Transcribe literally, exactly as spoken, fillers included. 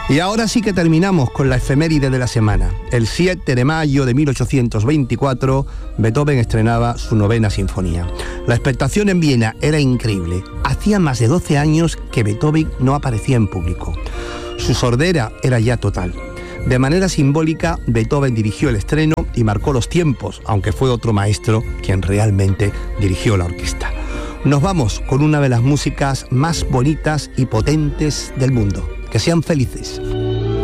Y ahora sí que terminamos con la efeméride de la semana. El siete de mayo de mil ochocientos veinticuatro, Beethoven estrenaba su novena sinfonía. La expectación en Viena era increíble. Hacía más de doce años que Beethoven no aparecía en público. Su sordera era ya total. De manera simbólica, Beethoven dirigió el estreno y marcó los tiempos, aunque fue otro maestro quien realmente dirigió la orquesta. Nos vamos con una de las músicas más bonitas y potentes del mundo. Que sean felices.